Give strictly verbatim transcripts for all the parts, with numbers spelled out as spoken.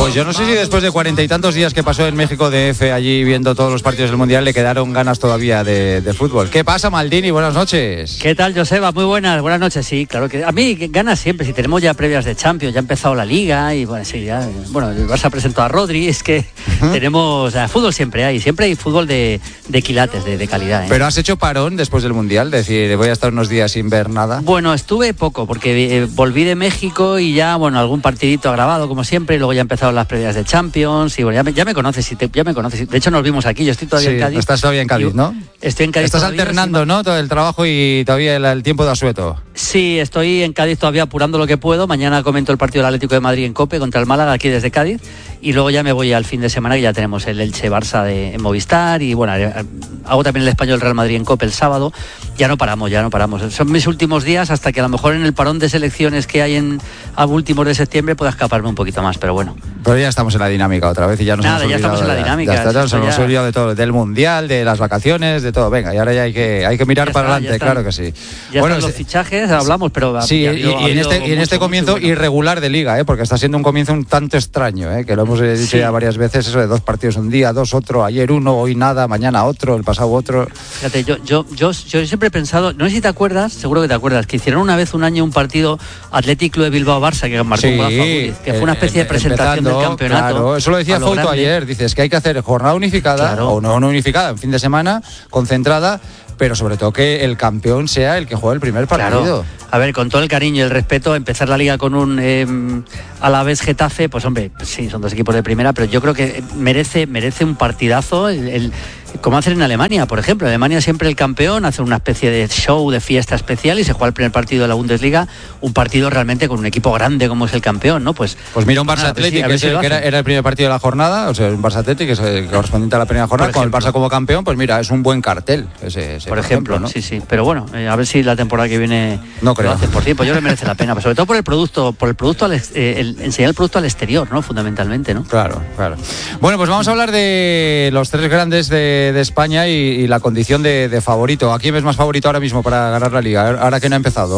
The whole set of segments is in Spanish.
Pues yo no sé si después de cuarenta y tantos días que pasó en México D F allí viendo todos los partidos del Mundial le quedaron ganas todavía de, de fútbol. ¿Qué pasa, Maldini? Buenas noches. ¿Qué tal, Joseba? Muy buenas, buenas noches. Sí, claro que a mí ganas siempre. Si tenemos ya previas de Champions, ya ha empezado la Liga y bueno, sí, ya, bueno, el Barça presentó a Rodri. Es que uh-huh. tenemos, o sea, fútbol siempre hay, siempre hay fútbol de, de quilates, de, de calidad. ¿eh? Pero has hecho parón después del Mundial, es decir, voy a estar unos días sin ver nada. Bueno, estuve poco porque eh, volví de México y ya, bueno, algún partidito grabado como siempre, y luego ya empezaron las previas de Champions y bueno, ya me, ya me conoces, y te, ya me conoces. De hecho, nos vimos aquí. Yo estoy todavía sí, en Cádiz. Estás todavía en Cádiz, ¿no? Estoy en Cádiz. Estás todavía, alternando, sí, ¿no? Todo el trabajo y todavía el, el tiempo de asueto. Sí, estoy en Cádiz todavía apurando lo que puedo. Mañana comento el partido del Atlético de Madrid en COPE contra el Málaga aquí desde Cádiz y luego ya me voy al fin de semana que ya tenemos el Elche-Barça de, en Movistar y bueno, hago también el Español Real Madrid en COPE el sábado. Ya no paramos, ya no paramos. Son mis últimos días hasta que a lo mejor en el parón de selecciones que hay en a últimos de septiembre pueda escaparme un poquito más, pero bueno. Pero ya estamos en la dinámica otra vez y ya nos Nada, hemos ya olvidado. estamos en la de, dinámica. Ya, ya, ya nos hemos ya... olvidado de todo, del Mundial, de las vacaciones, de todo. Venga, y ahora ya hay que, hay que mirar ya para está, adelante, claro que sí. Ya bueno, están los fichajes, hablamos, pero... Sí, ya, y, yo, y en este, y en este comienzo bueno. irregular de Liga, ¿eh? Porque está siendo un comienzo un tanto extraño, ¿eh? Que lo hemos dicho sí. ya varias veces, eso de dos partidos un día, dos otro, ayer uno, hoy nada, mañana otro, el pasado otro. Fíjate, yo, yo, yo, yo siempre he pensado, no sé si te acuerdas, seguro que te acuerdas, que hicieron una vez un año un partido Atlético Club de Bilbao-Barça que marcó sí, un golazo a Gullit, que fue una especie de presentación del campeonato. Claro, eso lo decía Fouto ayer, dices que hay que hacer jornada unificada, claro. o no, no unificada, en fin de semana, concentrada, pero sobre todo que el campeón sea el que juega el primer partido. Claro. A ver, con todo el cariño y el respeto, empezar la Liga con un eh, Alavés Getafe, pues hombre, sí, son dos equipos de primera, pero yo creo que merece, merece un partidazo, el, el, como hacen en Alemania, por ejemplo. En Alemania siempre el campeón hace una especie de show, de fiesta especial y se juega el primer partido de la Bundesliga, un partido realmente con un equipo grande como es el campeón, ¿no? Pues, pues mira, un Barça Athletic, que, si que era, era el primer partido de la jornada, o sea, un Barça Athletic, que es el correspondiente a la primera jornada, con el Barça como campeón, pues mira, es un buen cartel. Ese, ese, por, por ejemplo, ejemplo, ¿no? Sí, sí. Pero bueno, eh, a ver si la temporada que viene no creo. Lo hace por tiempo. Yo creo que merece la pena, pero sobre todo por el producto, por el producto, al, eh, el, enseñar el producto al exterior, ¿no? Fundamentalmente, ¿no? Claro, claro. Bueno, pues vamos a hablar de los tres grandes de, de España y, y la condición de, de favorito. ¿A quién ves más favorito ahora mismo para ganar la Liga? Ahora que no ha empezado.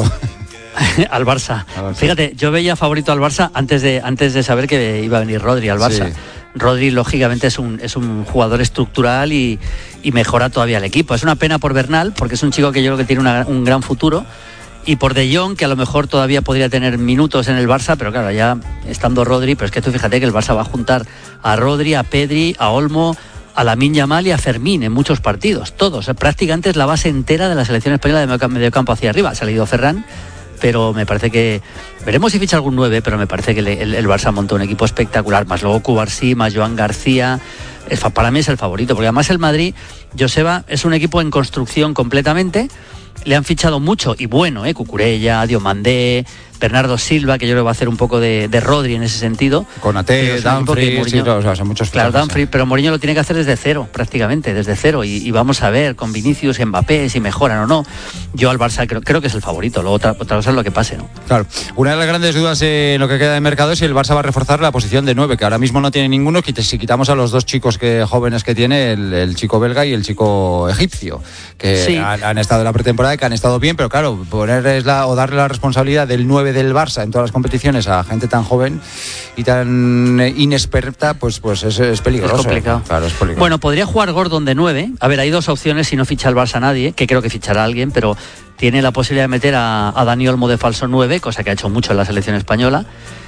al Barça. Al Barça. Fíjate, yo veía favorito al Barça antes de antes de saber que iba a venir Rodri al Barça. Sí. Rodri, lógicamente, es un, es un jugador estructural y, y mejora todavía el equipo. Es una pena por Bernal, porque es un chico que yo creo que tiene una, un gran futuro. Y por De Jong, que a lo mejor todavía podría tener minutos en el Barça, pero claro, ya estando Rodri, pero es que tú fíjate que el Barça va a juntar a Rodri, a Pedri, a Olmo, a Lamine Yamal y a Fermín en muchos partidos, todos. Prácticamente es la base entera de la selección española de mediocampo hacia arriba. Ha salido Ferran, pero me parece que... Veremos si ficha algún nueve, pero me parece que el, el, el Barça montó un equipo espectacular, más luego Cubarsí, más Joan García... Es, para mí es el favorito, porque además el Madrid, Joseba, es un equipo en construcción completamente. Le han fichado mucho y bueno, ¿eh? Cucurella, Diomandé, Bernardo Silva, que yo creo que va a hacer un poco de, de Rodri en ese sentido. Conate, Dumfries, sí, o sea, son muchos claro, Dumfries, pero Mourinho lo tiene que hacer desde cero, prácticamente, desde cero. Y, y vamos a ver con Vinicius y Mbappé si mejoran o no. Yo al Barça creo, creo que es el favorito, luego otra, otra cosa es lo que pase, ¿no? Claro, una de las grandes dudas en lo que queda de mercado es si el Barça va a reforzar la posición de nueve, que ahora mismo no tiene ninguno, si quitamos a los dos chicos que, jóvenes que tiene, el, el chico belga y el chico egipcio, que sí. han, han estado en la pretemporada, que han estado bien, pero claro, ponerles la, o darle la responsabilidad del nueve del Barça en todas las competiciones a gente tan joven y tan inexperta, pues, pues es, es peligroso. Es complicado. Claro, es peligroso. Bueno, podría jugar Gordon de nueve. A ver, hay dos opciones si no ficha el Barça nadie, que creo que fichará a alguien, pero tiene la posibilidad de meter a, a Dani Olmo de falso nueve, cosa que ha hecho mucho en la selección española.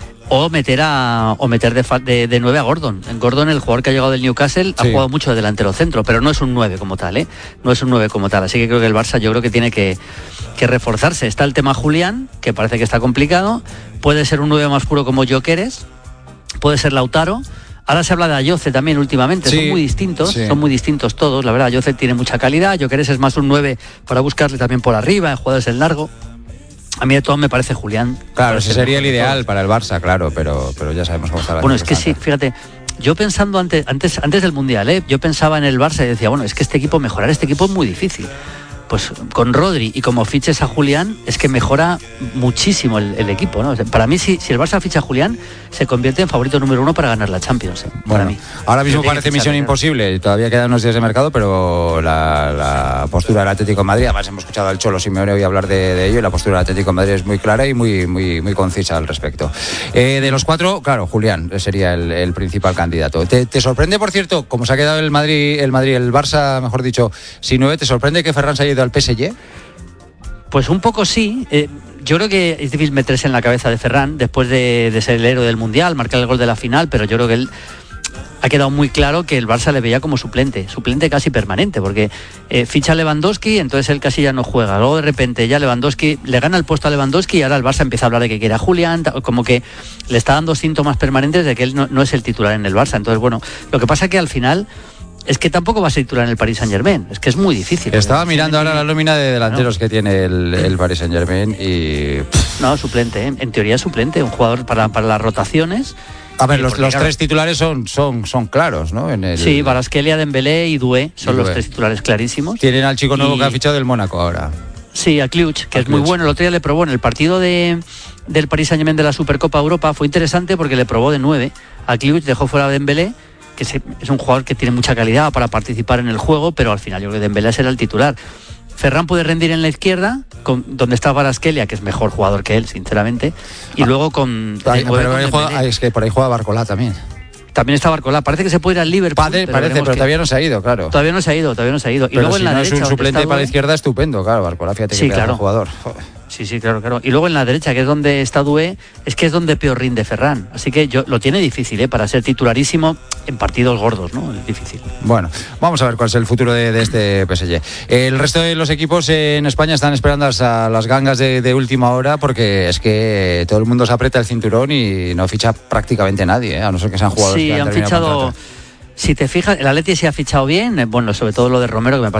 O meter a o meter de, de, de nueve a Gordon. En Gordon, el jugador que ha llegado del Newcastle, sí. ha jugado mucho de delantero centro, pero no es un nueve como tal, ¿eh? No es un nueve como tal. Así que creo que el Barça yo creo que tiene que, que reforzarse. Está el tema Julián, que parece que está complicado. Puede ser un nueve más puro como Gyökeres. Puede ser Lautaro. Ahora se habla de Ayoce también últimamente. Sí, son muy distintos, sí. son muy distintos todos. La verdad, Ayoce tiene mucha calidad. Gyökeres es más un nueve para buscarle también por arriba, en jugadores en largo. A mí de todo me parece Julián. Claro, ese sería el ideal para el Barça, claro, pero, pero ya sabemos cómo está la Bueno, es que sí, fíjate, yo pensando antes, antes, antes del Mundial, ¿eh? yo pensaba en el Barça y decía, bueno, es que este equipo, mejorar este equipo es muy difícil. pues con Rodri y como fiches a Julián, es que mejora muchísimo el, el equipo, ¿no? O sea, para mí, si, si el Barça ficha a Julián, se convierte en favorito número uno para ganar la Champions, ¿eh? Bueno, para mí. Ahora mismo parece misión fichar, imposible, todavía quedan unos días de mercado, pero la, la postura del Atlético de Madrid, además hemos escuchado al Cholo Simeone hoy hablar de, de ello, y la postura del Atlético de Madrid es muy clara y muy, muy, muy concisa al respecto. Eh, de los cuatro, claro, Julián sería el, el principal candidato. ¿Te, te sorprende, por cierto, cómo se ha quedado el Madrid, el Madrid, el Barça, mejor dicho, sin nueve, ¿te sorprende que Ferran se haya ido al P S G? Pues un poco sí. Eh, yo creo que es difícil meterse en la cabeza de Ferran después de, de ser el héroe del Mundial, marcar el gol de la final, pero yo creo que él ha quedado muy claro que el Barça le veía como suplente, suplente casi permanente, porque eh, ficha a Lewandowski, entonces él casi ya no juega. Luego de repente ya Lewandowski le gana el puesto a Lewandowski y ahora el Barça empieza a hablar de que quiere a Julián, como que le está dando síntomas permanentes de que él no, no es el titular en el Barça. Entonces, bueno, lo que pasa es que al final es que tampoco va a ser titular en el Paris Saint-Germain, es que es muy difícil. Estaba mirando ahora la nómina de delanteros no. que tiene el, el Paris Saint-Germain y... No, suplente, ¿eh? En teoría es suplente, un jugador para, para las rotaciones. A ver, los, los tres titulares son, son, son claros, ¿no? En el... Sí, Kvaratskhelia, Dembélé y Doué son y los Doué. tres titulares clarísimos. Tienen al chico nuevo y... que ha fichado del Mónaco ahora. Sí, a Kliuch, que a es Kliuch. muy bueno. El otro día le probó en el partido de, del Paris Saint-Germain de la Supercopa Europa. Fue interesante porque le probó de nueve. A Kliuch dejó fuera a Dembélé, que es un jugador que tiene mucha calidad para participar en el juego, pero al final yo creo que Dembélé será el titular. Ferran puede rendir en la izquierda, con, donde está Kvaratskhelia, que es mejor jugador que él, sinceramente, y ah, luego con... Ay, pero con ahí juega, ay, es que por ahí juega Barcola también. También está Barcola. Parece que se puede ir al Liverpool. Padre, pero parece, pero que... todavía no se ha ido, claro. Todavía no se ha ido, todavía no se ha ido. Y pero luego si en la no derecha, es un suplente para la Doué... izquierda estupendo, claro, Barcola, fíjate que sí, claro. jugador. Sí, sí, claro, claro. Y luego en la derecha, que es donde está Doué, es que es donde peor rinde Ferran. Así que yo lo tiene difícil, ¿eh? Para ser titularísimo en partidos gordos, ¿no? Es difícil. Bueno, vamos a ver cuál es el futuro de, de este P S G. El resto de los equipos en España están esperando a las gangas de, de última hora, porque es que todo el mundo se aprieta el cinturón y no ficha prácticamente nadie, ¿eh? A no ser que sean jugadores sí, que han, han fichado. Si te fijas, el Atleti se ha fichado bien, bueno, sobre todo lo de Romero, que me parece